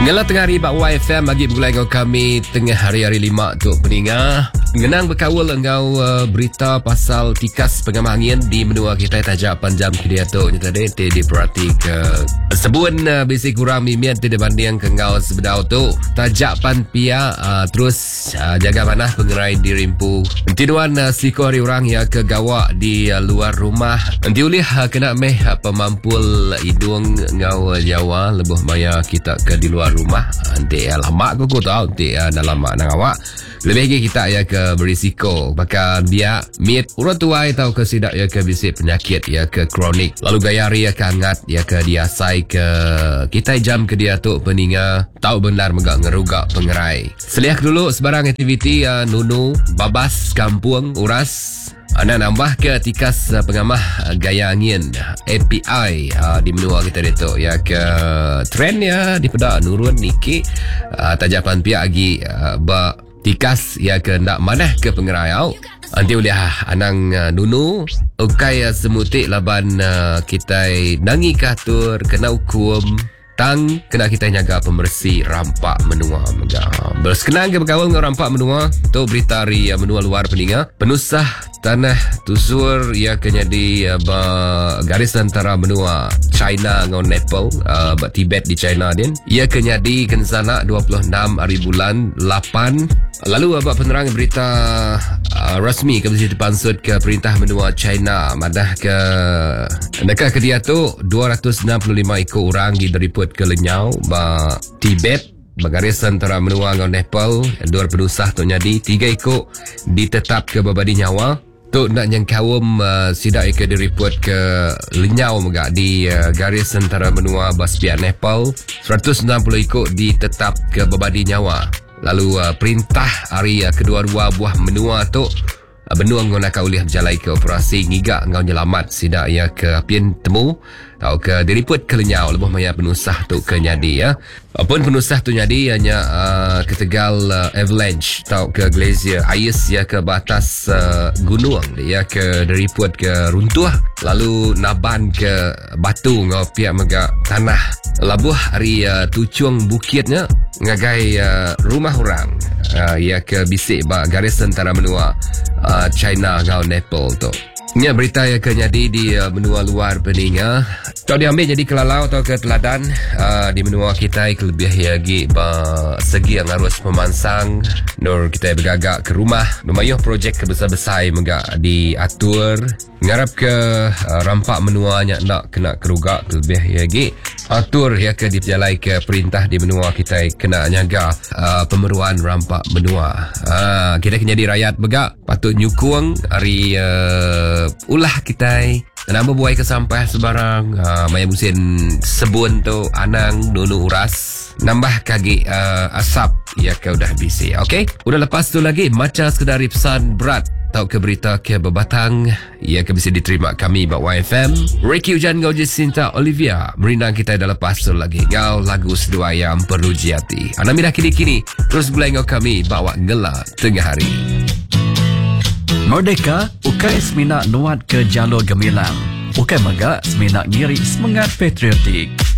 Ngelah tengah hari bak YFM bagi bergulai kau kami tengah hari-hari 5 tu peningah. Ngenang berkawal engkau berita pasal tikas pengamah angin di menua kita tajak panjam kedia tu ni tadi diperhati ke sebun bisi kurang mimian tidak banding ke engkau sebedau tu tajak pan pia terus jaga panah pengerai di rimpu tiduan siko hari orang ya ke gawak di luar rumah nanti ulih kena meh pemampul hidung engkau Jawa lebih maya kita ke di luar rumah nanti lama aku tahu nanti dalam mak nang awak lebih lagi kita ya ke berisiko bahkan dia mit urut tuai tahu ke sidak ya ke bisik penyakit ya ke kronik lalu gayari ya ke hangat ya ke diasai ke kita jam ke dia tu peninga tahu benar megak ngerugak pengerai seliak dulu sebarang aktiviti nunu babas kampung uras anda nambah ke tikas pengamah gaya angin API di menua kita itu ya ke trend ya di pedak nurun niki tajapan pihak lagi tikas ya ke nak manah ke pengerayau nanti uliah anang nunu ukai semutik laban kita nangi katur kena hukum tang kena kita jaga pembersih rampak menua bersekenang ke berkawal dengan rampak menua tu berita hari menua luar peninga penusah tanah tusur ia kenyadi garis antara benua China dengan Nepal Tibet di China din ia kenyadi kensana 26 hari bulan 8 lalu abak penerang berita rasmi ke besi dipansut ke perintah benua China madah ke dekat ke dia tu 265 ekor orang direport ke lenyau Tibet bergaris antara menua dengan Nepal dua penusah tu nyadi 3 ekor ditetap ke babadi nyawa tu nak yang kawum sidak ke direport ke lenyau megak di garis antara menua Baspia Nepal 160 ekor ditetap ke babadi nyawa lalu perintah hari kedua-dua buah menua tu benua ngau nak ulih berjalai ke operasi ngigak ngau nyelamat sidak ya ke apian temu tau ke direport ke lenyau lebih maya penusah tu ke nyadi ya apun penusah tu nyadi hanya ketegal avalanche tau ke glacier ais ya ke batas gunung ya ke direport ke runtuh lalu naban ke batu ngau pihak megak tanah labuh hari tucung bukitnya ngagai rumah orang ya ke bisik garis antara menua China ngau Nepal tu ini berita yang kenyadi di benua luar peninga tau diambil jadi kelalau atau ke teladan di benua kita kelebih lagi segi yang harus memansang nur kita bergagak ke rumah lumayan projek kebesar-besar megak diatur ngarap ke rampak menua nak kena kerugak kelebih lagi atur ya ke dijalai ke perintah di benua kita kena nyaga pemeruan rampak benua kita kenyadi rakyat begak patut nyukung hari ulah kita nambah buai ke sampah sebarang maya musim sebun tu anang nunu uras nambah kaki asap ya ke udah bisi okey udah lepas tu lagi macam sekadar pesan berat tau ke berita ke berbatang ia ke bisa diterima kami bak YFM Ricky Hujan Gau Jacinta Olivia merindang kita dah lepas tu lagi ngau lagu sedua yang perlu jiati anda midah kini-kini terus bulai ngau kami bawa ngela tengah hari Merdeka ukai semina nuat ke jalur gemilang ukai megak semina ngiri semangat patriotik